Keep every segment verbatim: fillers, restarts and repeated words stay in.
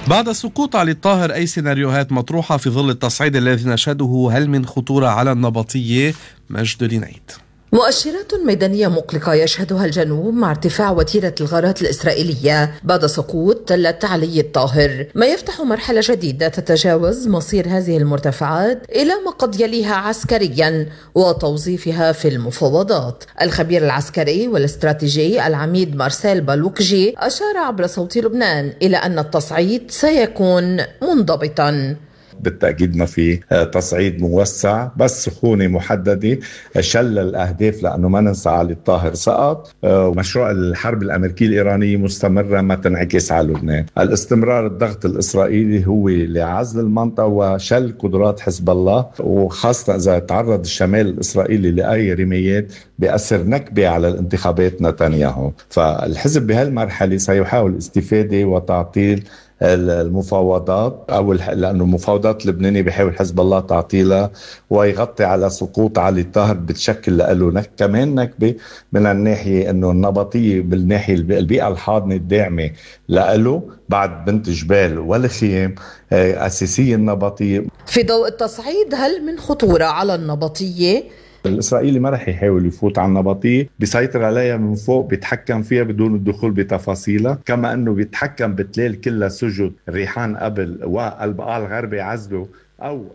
بعد سقوط علي الطاهر أي سيناريوهات مطروحة في ظل التصعيد الذي نشهده؟ هل من خطورة على النبطية؟ مجد لنيد. مؤشرات ميدانية مقلقة يشهدها الجنوب مع ارتفاع وتيرة الغارات الإسرائيلية بعد سقوط تلة علي الطاهر، ما يفتح مرحلة جديدة تتجاوز مصير هذه المرتفعات إلى ما قد يليها عسكريا وتوظيفها في المفاوضات. الخبير العسكري والاستراتيجي العميد مارسيل بالوكجي أشار عبر صوت لبنان إلى أن التصعيد سيكون منضبطا. بالتأكيد ما في تصعيد موسع، بس سخونة محددة شل الأهداف، لأنه ما ننسى علي الطاهر سقط، ومشروع الحرب الأمريكية الإيرانية مستمرة ما تنعكس على لبنان. الاستمرار الضغط الإسرائيلي هو لعزل المنطقة وشل قدرات حزب الله، وخاصة إذا تعرض الشمال الإسرائيلي لأي رميات بأثر نكبة على الانتخابات نتنياهو. فالحزب بهالمرحلة سيحاول الاستفادة وتعطيل المفاوضات، أو لأنه المفاوضات اللبنانية بيحاول حزب الله تعطيلها ويغطي على سقوط علي الطاهر، بتشكل له نك كمان نكبة من الناحية أنه النبطية بالناحية البيئة الحاضنة الداعمة له بعد بنت جبال والخيام أساسية النبطية. في ضوء التصعيد هل من خطورة على النبطية؟ الإسرائيلي ما رح يحاول يفوت على النبطية، بيسيطر عليها من فوق، بيتحكم فيها بدون الدخول بتفاصيلها، كما أنه بيتحكم بتلال كلها سجد الريحان قبل والبقاع الغربي عزله أو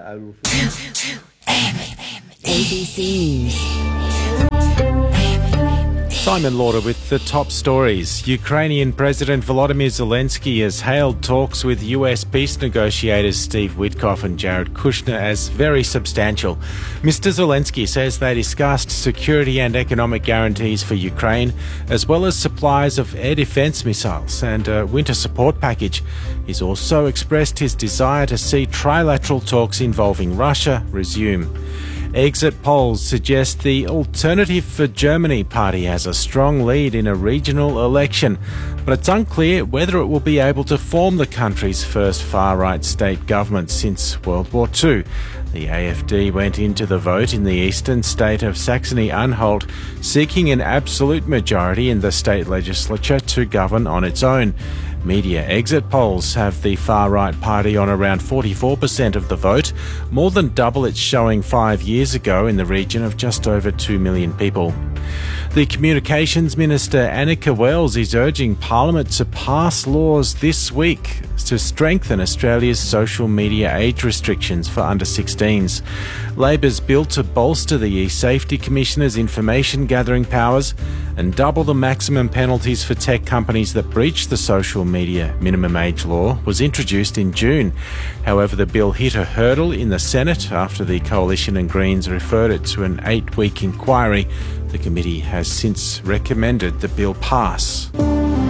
Simon Lauder with the top stories. Ukrainian President Volodymyr Zelensky has hailed talks with U S peace negotiators Steve Witkoff and Jared Kushner as very substantial. Mister Zelensky says they discussed security and economic guarantees for Ukraine, as well as supplies of air defence missiles and a winter support package. He's also expressed his desire to see trilateral talks involving Russia resume. Exit polls suggest the Alternative for Germany party has a strong lead in a regional election, but it's unclear whether it will be able to form the country's first far-right state government since World War Two. The A F D went into the vote in the eastern state of Saxony-Anhalt, seeking an absolute majority in the state legislature to govern on its own. Media exit polls have the far-right party on around forty-four percent of the vote, more than double its showing five years ago in the region of just over two million people. The Communications Minister Annika Wells is urging Parliament to pass laws this week to strengthen Australia's social media age restrictions for under sixteens. Labor's bill to bolster the E-Safety Commissioner's information gathering powers and double the maximum penalties for tech companies that breach the social media minimum age law was introduced in June. However, the bill hit a hurdle in the Senate after the Coalition and Greens referred it to an eight-week inquiry. The committee has since recommended the bill pass.